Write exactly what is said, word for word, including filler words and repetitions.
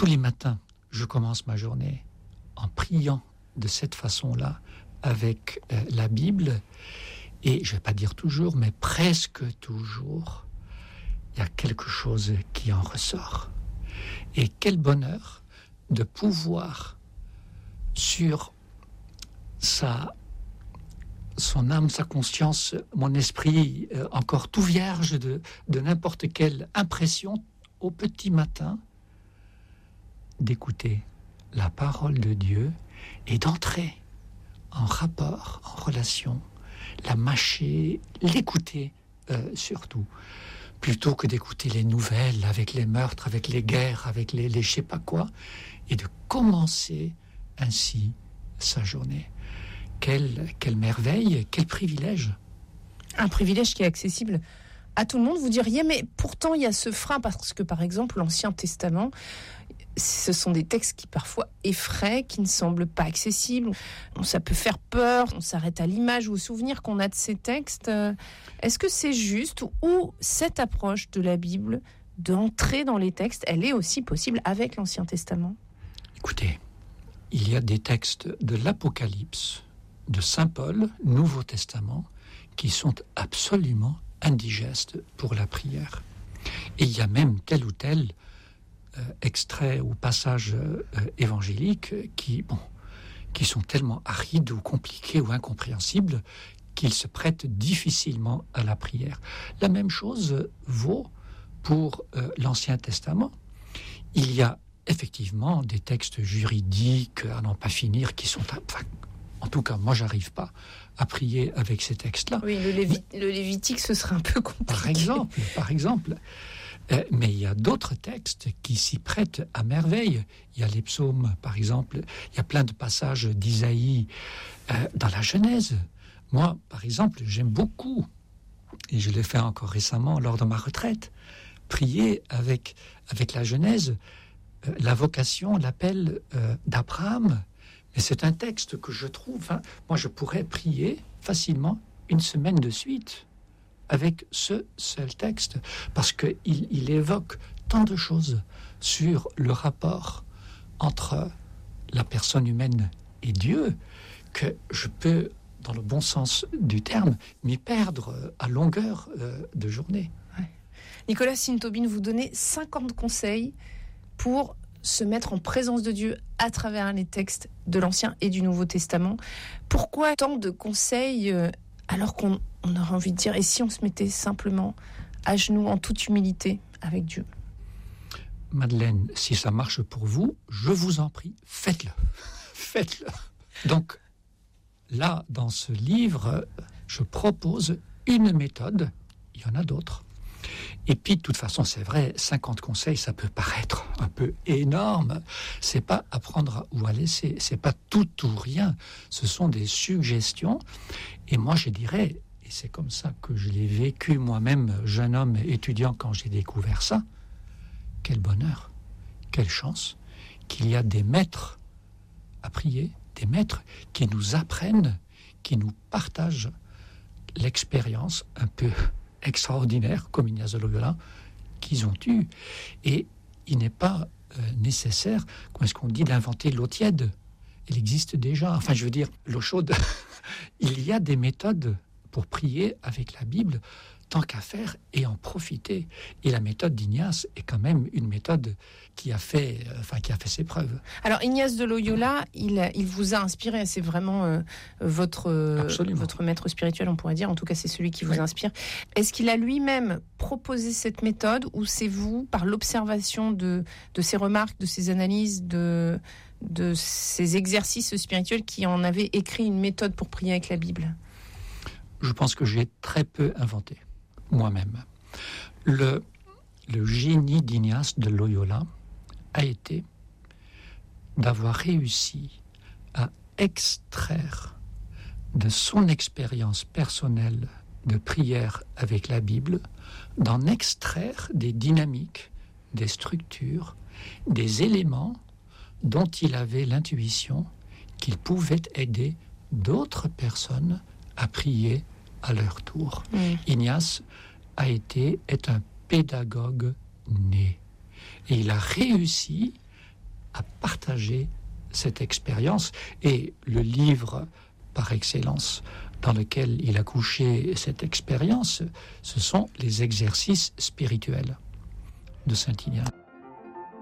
tous les matins, je commence ma journée en priant de cette façon-là avec euh, la Bible. Et je ne vais pas dire toujours, mais presque toujours, il y a quelque chose qui en ressort. Et quel bonheur de pouvoir, sur sa, son âme, sa conscience, mon esprit, euh, encore tout vierge de, de n'importe quelle impression, au petit matin, d'écouter la parole de Dieu et d'entrer en rapport, en relation, la mâcher, l'écouter euh, surtout, plutôt que d'écouter les nouvelles avec les meurtres, avec les guerres, avec les, les je sais pas quoi, et de commencer ainsi sa journée. Quelle, quelle merveille, quel privilège. Un privilège qui est accessible à tout le monde. Vous diriez, mais pourtant il y a ce frein, parce que par exemple l'Ancien Testament, ce sont des textes qui parfois effraient, qui ne semblent pas accessibles. Ça peut faire peur, on s'arrête à l'image ou au souvenir qu'on a de ces textes. Est-ce que c'est juste, ou cette approche de la Bible, d'entrer dans les textes, elle est aussi possible avec l'Ancien Testament ? Écoutez, il y a des textes de l'Apocalypse, de Saint Paul, Nouveau Testament, qui sont absolument indigestes pour la prière. Et il y a même tel ou tel euh, extrait ou passage euh, évangélique qui, bon, qui sont tellement arides ou compliqués ou incompréhensibles qu'ils se prêtent difficilement à la prière. La même chose vaut pour euh, l'Ancien Testament. Il y a effectivement des textes juridiques à n'en pas finir qui sont... Enfin, en tout cas, moi, j'arrive pas à prier avec ces textes-là. Oui, le, Lévi- mais, le Lévitique, ce serait un peu compliqué. Par exemple, par exemple. Euh, mais il y a d'autres textes qui s'y prêtent à merveille. Il y a les psaumes, par exemple. Il y a plein de passages d'Isaïe euh, dans la Genèse. Moi, par exemple, j'aime beaucoup, et je l'ai fait encore récemment lors de ma retraite, prier avec, avec la Genèse, euh, la vocation, l'appel euh, d'Abraham. Et c'est un texte que je trouve, hein, moi je pourrais prier facilement une semaine de suite avec ce seul texte, parce qu'il il évoque tant de choses sur le rapport entre la personne humaine et Dieu, que je peux, dans le bon sens du terme, m'y perdre à longueur euh, de journée. Ouais. Nicolas Sintobin, vous donnez cinquante conseils pour se mettre en présence de Dieu à travers les textes de l'Ancien et du Nouveau Testament. Pourquoi tant de conseils euh, alors qu'on on aurait envie de dire, et si on se mettait simplement à genoux en toute humilité avec Dieu ? Madeleine, si ça marche pour vous, je vous en prie, faites-le. Faites-le. Donc, là, dans ce livre, je propose une méthode, il y en a d'autres. Et puis, de toute façon, c'est vrai, cinquante conseils, ça peut paraître un peu énorme. C'est pas à prendre ou à laisser. C'est pas tout ou rien. Ce sont des suggestions. Et moi, je dirais, et c'est comme ça que je l'ai vécu moi-même, jeune homme étudiant, quand j'ai découvert ça, quel bonheur, quelle chance qu'il y a des maîtres à prier, des maîtres qui nous apprennent, qui nous partagent l'expérience un peu extraordinaire, comme Ignace de Loyola, qu'ils ont eu. Et il n'est pas euh, nécessaire, comment est-ce qu'on dit, d'inventer l'eau tiède. Elle existe déjà. Enfin, je veux dire, l'eau chaude. Il y a des méthodes pour prier avec la Bible, tant qu'à faire, et en profiter. Et la méthode d'Ignace est quand même une méthode qui a fait, euh, enfin, qui a fait ses preuves. Alors, Ignace de Loyola, il, il vous a inspiré, c'est vraiment euh, votre, euh, votre maître spirituel, on pourrait dire, en tout cas c'est celui qui vous oui. inspire. Est-ce qu'il a lui-même proposé cette méthode, ou c'est vous, par l'observation de, de ses remarques, de ses analyses, de, de ses exercices spirituels, qui en avez écrit une méthode pour prier avec la Bible ? Je pense que j'ai très peu inventé moi-même. Le, le génie d'Ignace de Loyola a été d'avoir réussi à extraire de son expérience personnelle de prière avec la Bible, d'en extraire des dynamiques, des structures, des éléments dont il avait l'intuition qu'il pouvait aider d'autres personnes à prier à leur tour. Mmh. Ignace a été, est un pédagogue né. Et il a réussi à partager cette expérience. Et le livre par excellence dans lequel il a couché cette expérience, ce sont les exercices spirituels de Saint Ignace.